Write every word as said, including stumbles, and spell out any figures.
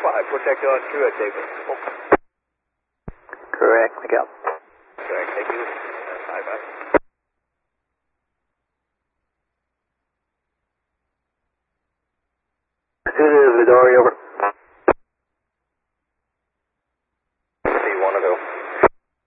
five, contact on two at David. Oh. Correct, Miguel. Correct, thank you. Uh, bye bye. Pursuit of Vidori, over.